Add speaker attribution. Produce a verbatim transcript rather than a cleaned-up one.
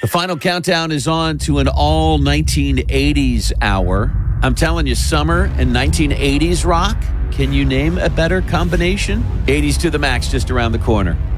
Speaker 1: The final countdown is on to an all nineteen eighties hour. I'm telling you, summer and nineteen eighties rock. Can you name a better combination? eighties to the max just around the corner.